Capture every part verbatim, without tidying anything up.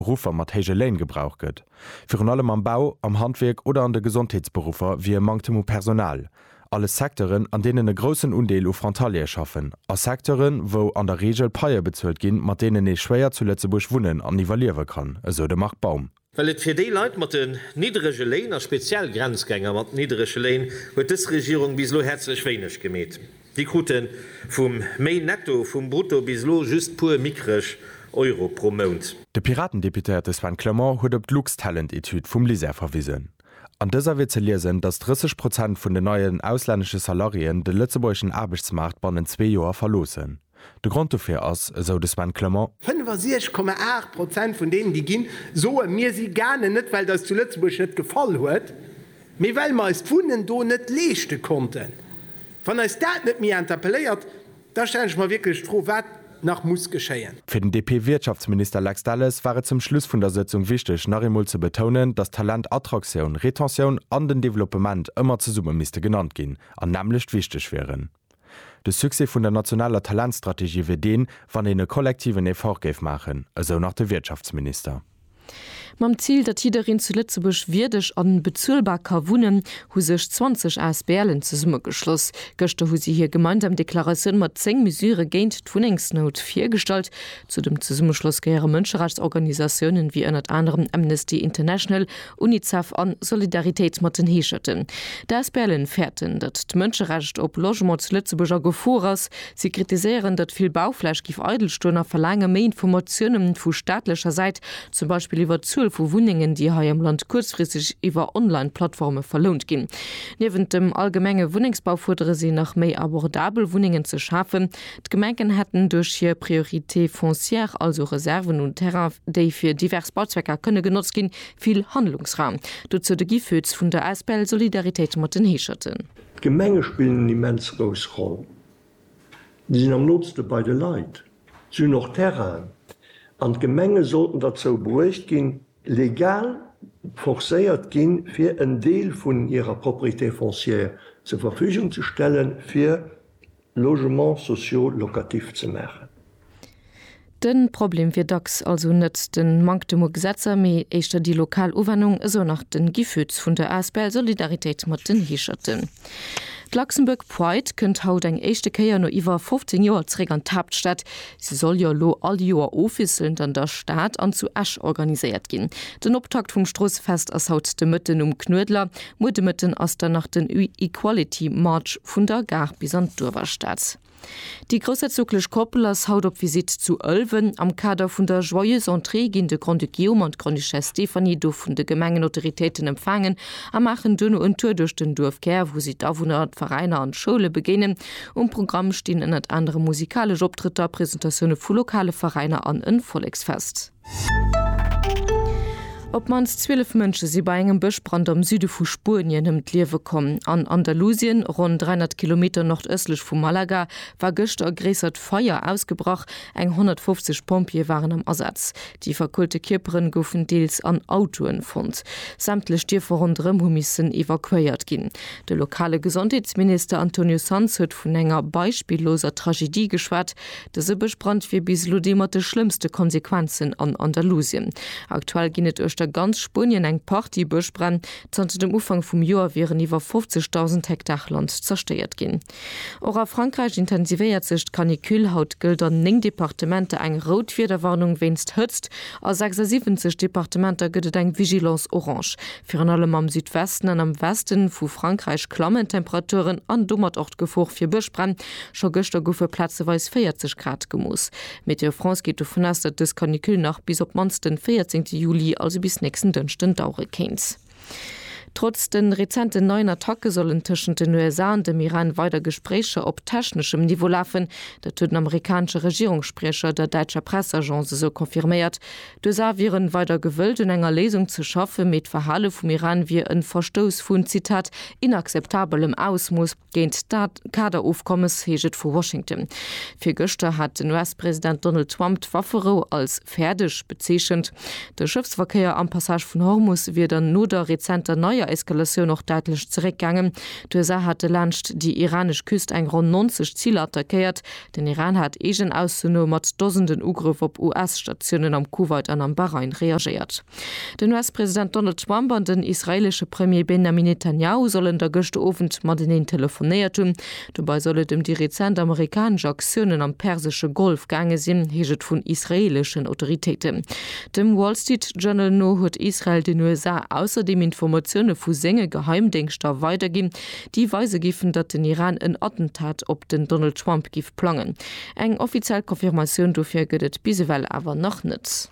Rufer mat hége Léin gebrauch gëtt. Fir allem am Bau, am Handwerk oder an de Gesundheitsberufer wie mangtemo Personal. Alle Sektoren, an denen e grossen Undeel u Frontalier schaffen. A Sektoren, wo an der Regel Paier bezzuelt ginn, mat denen e schwéier zu Lettzebusch wunnen an nivelliere kann, eso de macht Baum. Weil et fir déi Leiit mat den niederege Léin a speziell Grenzgänger mat niederege Léin huet des Regierung bislo herzlich wenigch gemet. Die Kruten vum méi netto vum Brutto bislo just pur mikrech Euro pro Mount. De Piratendeputert Sven Clement huet op Glückstalent-Etyd vum Lycée verwiesen. An dëser wird ze lesen, dass dreißig Prozent vun de neuen ausländische Salarien de Lützeburgschen Arbeitsmarkt bannen zwei Joer verlosen. De Grund dafür ass, so de Sven Clement, fünfundsechzig Komma acht Prozent von denen, die ginn, so mir sie gerne net, weil das zu Lützeburg net gefallen huet, mir weil ma es vunnen do net leeschte konnten. Van der Staat net mir interpelliert, da stelle ich mal wirklich tro wat nach muss geschéien. Für den D P-Wirtschaftsminister Lex Dalles war zum Schluss vun der Sitzung wichtig, nach einmal zu betonen, dass Talent, Attraktion, Retention an den Development immer zu Summe müsste genannt gehen, an nämlich wichtig wären. De Sukse vun der nationaler Talentstrategie wie den, wann en kollektiven Effort geif machen, also nach der Wirtschaftsminister. Mam Ziel, dat Tiderin zu Lützebusch wirdech an bezuelbarker Wunnen hu sech zwanzig aus Berlen ze Summe geschloss. Göchte hu sie hier gemeinsam Deklaration mat zehn Mesure géint Tuningsnot vier gestalt. Zu dem zu Summeschloss gehöre Menschenrechtsorganisationen wie ënnert anderem Amnesty International, UNICEF an Solidaritätsmotten heescherten. Da ist Berlin fährten, dat d Mënscherecht op Logement zu Lützeburger Geforas. Sie kritisieren, dat viel Baufleisch gif Eidelstunner verlange mé Informationen vu staatlicher Seite, zum Beispiel iwwer zu vu Wuningen, die ha im Land kurzfristig iwwer Online-Plattforme verlohnt gin. Neben dem allgemmenge Wohnungsbau fordere sie nach méi abordabel Wohningen zu schaffen. D Gemengen hätten durch hier Priorität foncière, also Reserven und Terrain, déi fir divers Bauzwecker könne genutzt gin, viel Handlungsraum. Dazu de Giföz vun der S P L Solidarität mat den Heescherten. Gemenge spielen immens groß Rolle. Die sind am Notste bei de Leiit. Sie noch Terrain. An Gemenge sollten dazu beruhigt gehen, legal forcéiert gehen, für einen Teil von ihrer Propriété foncière zur Verfügung zu stellen, für Logement sozio-lokativ zu machen. Den Problem fir Dax also net den Mankdemo Gesetzer méi eichter die Lokaluwennung eso nach den Giföz vun der A S P L Solidarität mat den Hiescherten. Luxemburg Pride kënnt haut eng echte Käier no iwwer fünfzehn Joer Trägern Tabstadt. Sie soll jo lo all die Joer officeln an der Staat an zu Asch organisiert gin. Den Optakt vum Strossfest ass haut de Mëtten um Knödler, Mu de Mëtten ass der nach den Equality March vun der Gar bis an Durwerstadt. Die grosse zuglech Koppel ass haut op Visit zu Ölwen am Kader vun der Joyeuse Entrée gin de Grande Guillaume und Grandduchesse Stephanie do vun de Gemengen Autoritäten empfangen, a machen dünne und Tour durch den Dorfkehr, wo sie da Vereine an Schule beginnen. Um Programm stehen in andere musikalische Optritter, Präsentationen vu lokale Vereine an en Volksfest. Ob mans zwölf Mënsche sie bei engem Bëchbrand am Süde vu Spurien im Liewe kommen. An Andalusien, rund dreihundert Kilometer nordöstlich vu Malaga, war gestern gräsert Feuer ausgebracht, eng hundertfünfzig Pompier waren am Ersatz. Die verkulte Kipperen goufen deels an Autoen fand. Sämtliche Stierverrundrem humissen evakuiert gin. Der lokale Gesundheitsminister Antonio Sanz hat von enger beispielloser Tragödie geschwat. Der Bëchbrand wie bislo de schlimmste Konsequenzen an Andalusien. Aktuell ginet euch der ganz Spurien eng Party Bëchbrand, zu dem Ufang vum Joer wären iwwer fünfzigtausend Hektar Land zersteiert gin. Or a Frankreich intensiviert sich Kanikül haut gilt an neng Departemente eng Rotfirderwarnung wenst hëtzt, a sechsundsiebzig Departementer gëtt eng Vigilance Orange. Für an allem am Südwesten an am Westen vu Frankreich klammen Temperaturen an dummert ocht Gefoch fir Bëchbrand, scho gëster goufe Platzeweis vierzig Grad gemus. Meteor France geht davon aus, dass das Kanikül nach bis op mansten vierzehnten Juli, also bis nächsten dünchten Daure kennt. Trotz den rezenten neuen Attacke sollen zwischen den U S A und dem Iran weiter Gespräche auf technischem Niveau laufen. Der den amerikanische Regierungssprecher der deutsche Presseagence so konfirmiert. Die U S A wären weiter gewillt, in einer Lesung zu schaffen, mit Verhalle vom Iran wie ein Verstoß von, Zitat, inakzeptabelem Ausmaß gegen Kaderaufkommens heget vor Washington. Für gestern hat den U S-Präsident Donald Trump die Waffero als fertig bezeichnet. Der Schiffsverkehr am Passage von Hormuz wird dann nur der rezente neue Feuereskalation noch deutlich zurückgegangen. Die U S A hatte lanscht die iranische Küste ein rund neunzig Ziele attackiert. Den Iran hat egen ausgenommen mit Dutzenden Angriffe auf U S-Stationen am Kuwait und am Bahrain reagiert. Den U S-Präsident Donald Trump und den israelische Premier Benjamin Netanyahu sollen der gestern Abend mit ihnen telefoniert haben. Dabei sollen dem die rezent amerikanische Aktionen am Persischen Golf gegangen sind, heget von israelischen Autoritäten. Dem Wall Street Journal no hat Israel den U S A außerdem Informationen von Sänge Geheimdienster weitergeben, die weise giffen, dass den Iran ein Attentat op den Donald Trump gif planen. Eng offiziell Konfirmation dafür gehtt bisewell aber noch nicht.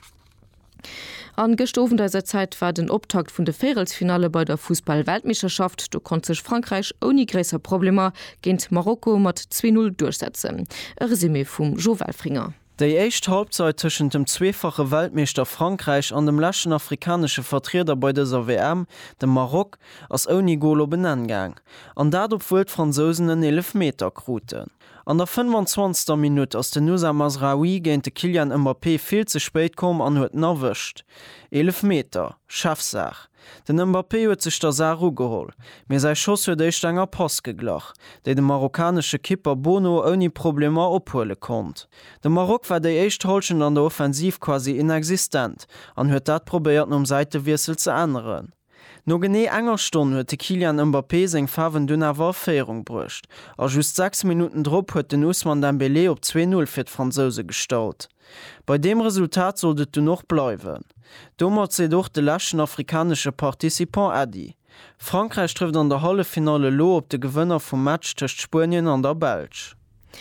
An gestofen dieser Zeit war den Optakt von der Ferelsfinale bei der Fußball-Weltmeisterschaft. Du konnte sich Frankreich ohne größere Probleme gegen Marokko mit zwei null durchsetzen. Ein Resümee vom Joël Fringer. Die erste Halbzeit zwischen dem zweifachen Weltmeister Frankreich und dem letzten afrikanischen Vertreter bei dieser W M, dem Marokko, als ohne Golo benannt. Und dadurch wollte die Franzosen einen elf Meter kruten. An der fünfundzwanzigster Minute aus der Nusa Masraoui gegen Kylian Mbappé viel zu spät kommen und hat erwischt. elf Meter, Schaffsach. Den Mbappé hat sich der Saru geholt. Mir sein Schuss hat echt enger Pass geglacht, der der marokkanische Kipper Bono ohne Probleme abholen konnte. Der Marokko war der erste Holschen an der Offensiv quasi inexistent und hat das probiert, um Seitenwechsel zu ändern. No gené enger Stunde huet Kylian Mbappé seg Fawen dënner Warféierung brucht. A just sechs Minuten Drpp huet den Ousmane Dembélé op zwei null fir d'Franzose gestaut. Bei dem Resultat sollt du noch bleiwen. Dommer se doch de laschen afrikanische Partizipant Adi. Frankreich trifft an der Hallefinale lo op de Gewënner vum Match tcht Spien an der Belsch.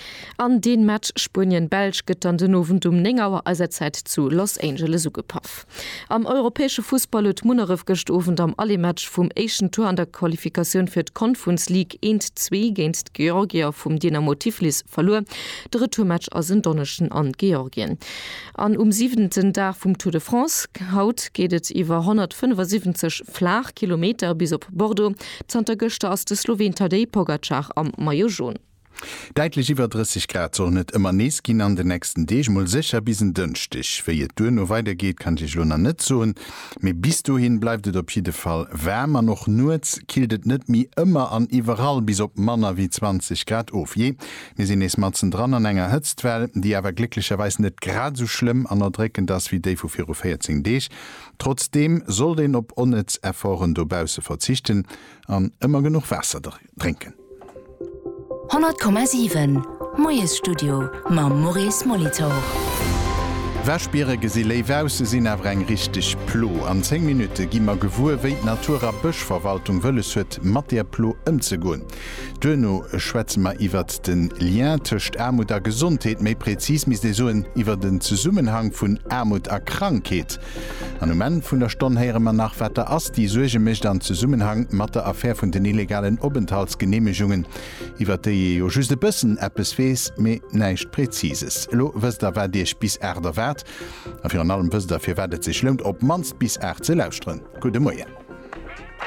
An den Match Spien-Belsch gëtt an den Owen um Nengauer Eiserzeit zu Los Angeles ugepaff. Am europäesche Fußball huet Munneref gestofen am alle Match vum Asian Tour an der Qualifikation fir d Conference League eins zwei géint Georgia vum Dynamo Tiflis verlor. De Retourmatch aus den Donneschen an Georgien. An um siebenten Tag vum Tour de France haut gehtt iwwer hundertfünfundsiebzig Flachkilometer bis op Bordeaux, zanter Göster aus de Slowen Tadej Pogacar am Majojon. Deitlich iwwer dreißig Grad so net immer nees ginn an den nächsten Deeg moll secher bisen dënchtech. Wéi et duer no weitergeht, kann Dich Lunner net zoen. Me bis du hin bleiftet op jede Fall wärmer noch nuets, kildet net mi ëmmer an iwwerall bis op Manner wie zwanzig Grad of je. Me sinn ees matzen dran an enger Hëtztwell, Dii awer glicherweis net grad so schlimm an der Drecken ass wie déi vu vierzig Deeg. Trotzdem soll den op onnetz erfoen dobause verzichten an ëmmer genug Wasser trinken. hundert Komma sieben Moes Studio ma Maurice Molitor. Wäschbiere gesilei wause sinn awer eng richtig Plo. An zehn Minute gimmer gewuer wéi d Natura Bëchverwaltung wëlles huet mat der Plo ëmze goen. Dëno schwätzen ma iwwer den Lien tëcht Armut a Gesundheet méi prezis mis de soen iwwer den Zusummenhang vun Armut a Krankheet. An moment vun der Stonnéiere man nach wetter ass die Suege mecht an Zusummenhang mat der Affaire vun den illegalen Obenthaltsgenehmigungen. Iwer déi jo just de bëssen Appes wees méi neicht prezises. Lo wës da wär Dich bis Äder wär. A fir an allem wës dafir werdet sich schlimmt op manst bis Ä ze lausren. Gude Moien.